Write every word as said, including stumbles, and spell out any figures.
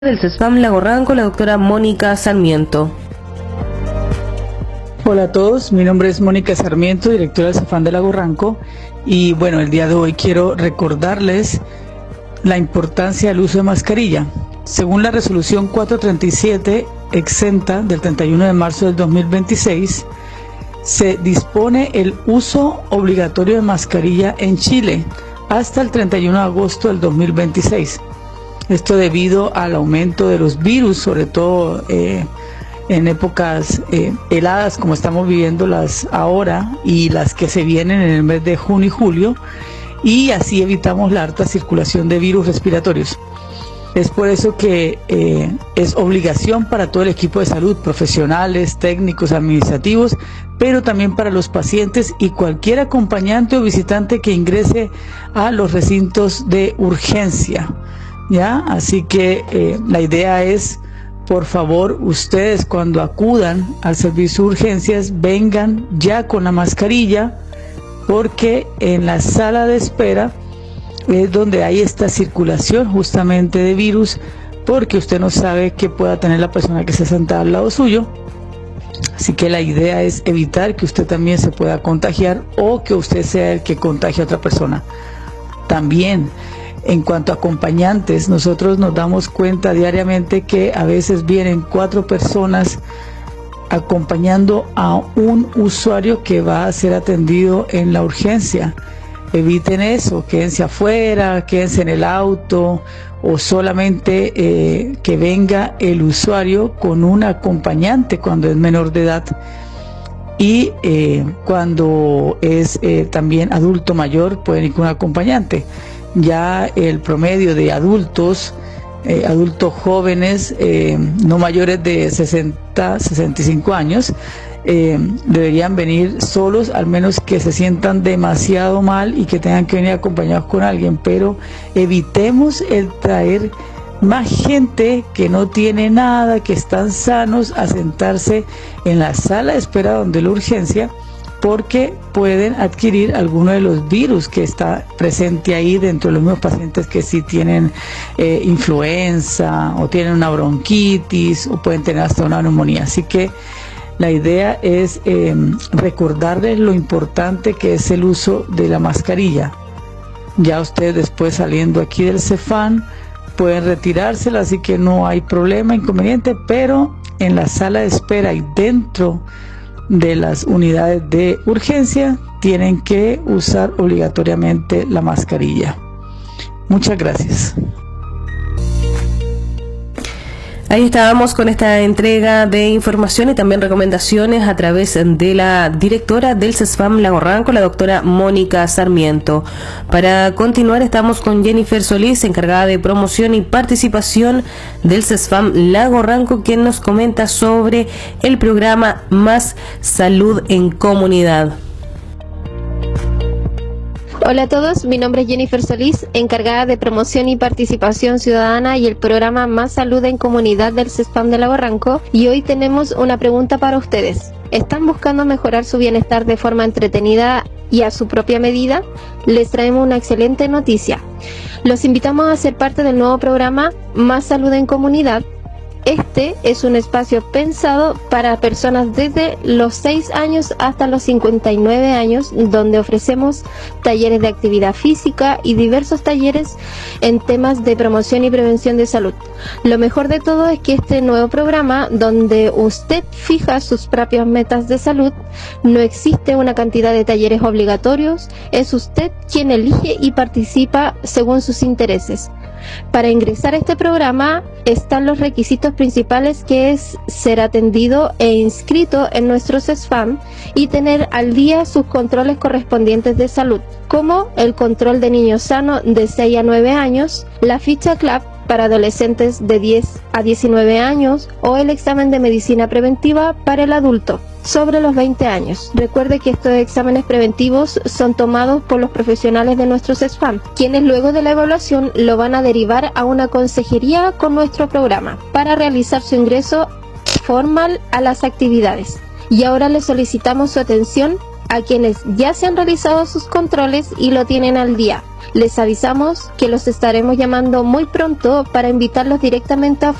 Del CESFAM Lago Ranco, la doctora Mónica Sarmiento. Hola a todos, mi nombre es Mónica Sarmiento, directora del CESFAM de Lago Ranco, y bueno, el día de hoy quiero recordarles la importancia del uso de mascarilla. Según la resolución cuatrocientos treinta y siete, exenta del treinta y uno de marzo del dos mil veintiséis, se dispone el uso obligatorio de mascarilla en Chile hasta el treinta y uno de agosto del dos mil veintiséis. Esto debido al aumento de los virus, sobre todo eh, en épocas eh, heladas como estamos viviendo las ahora y las que se vienen en el mes de junio y julio, y así evitamos la alta circulación de virus respiratorios. Es por eso que eh, es obligación para todo el equipo de salud, profesionales, técnicos, administrativos, pero también para los pacientes y cualquier acompañante o visitante que ingrese a los recintos de urgencia. ¿Ya? Así que eh, la idea es, por favor, ustedes cuando acudan al servicio de urgencias, vengan ya con la mascarilla, porque en la sala de espera es donde hay esta circulación justamente de virus, porque usted no sabe qué pueda tener la persona que está sentada al lado suyo. Así que la idea es evitar que usted también se pueda contagiar o que usted sea el que contagie a otra persona. También, en cuanto a acompañantes, nosotros nos damos cuenta diariamente que a veces vienen cuatro personas acompañando a un usuario que va a ser atendido en la urgencia. Eviten eso, quédense afuera, quédense en el auto, o solamente eh, que venga el usuario con un acompañante cuando es menor de edad. Y eh, cuando es eh, también adulto mayor, pueden ir con un acompañante. Ya el promedio de adultos, eh, adultos jóvenes, eh, no mayores de sesenta, sesenta y cinco años, eh, deberían venir solos, al menos que se sientan demasiado mal y que tengan que venir acompañados con alguien, pero evitemos el traer más gente que no tiene nada, que están sanos, a sentarse en la sala de espera donde la urgencia, porque pueden adquirir alguno de los virus que está presente ahí dentro de los mismos pacientes que sí tienen eh, influenza o tienen una bronquitis o pueden tener hasta una neumonía. Así que la idea es eh, recordarles lo importante que es el uso de la mascarilla. Ya ustedes después saliendo aquí del CESFAM pueden retirársela, así que no hay problema, inconveniente, pero en la sala de espera y dentro de las unidades de urgencia tienen que usar obligatoriamente la mascarilla. Muchas gracias. Ahí estábamos con esta entrega de información y también recomendaciones a través de la directora del CESFAM Lago Ranco, la doctora Mónica Sarmiento. Para continuar estamos con Jennifer Solís, encargada de promoción y participación del CESFAM Lago Ranco, quien nos comenta sobre el programa Más Salud en Comunidad. Hola a todos, mi nombre es Jennifer Solís, encargada de promoción y participación ciudadana y el programa Más Salud en Comunidad del CESFAM de Lago Ranco, y hoy tenemos una pregunta para ustedes. ¿Están buscando mejorar su bienestar de forma entretenida y a su propia medida? Les traemos una excelente noticia. Los invitamos a ser parte del nuevo programa Más Salud en Comunidad. Este es un espacio pensado para personas desde los seis años hasta los cincuenta y nueve años, donde ofrecemos talleres de actividad física y diversos talleres en temas de promoción y prevención de salud. Lo mejor de todo es que este nuevo programa, donde usted fija sus propias metas de salud, no existe una cantidad de talleres obligatorios, es usted quien elige y participa según sus intereses. Para ingresar a este programa están los requisitos principales, que es ser atendido e inscrito en nuestro CESFAM y tener al día sus controles correspondientes de salud, como el control de niño sano de seis a nueve años, la ficha C L A P para adolescentes de diez a diecinueve años o el examen de medicina preventiva para el adulto sobre los veinte años. Recuerde que estos exámenes preventivos son tomados por los profesionales de nuestro CESFAM, quienes luego de la evaluación lo van a derivar a una consejería con nuestro programa para realizar su ingreso formal a las actividades. Y ahora le solicitamos su atención a quienes ya se han realizado sus controles y lo tienen al día. Les avisamos que los estaremos llamando muy pronto para invitarlos directamente a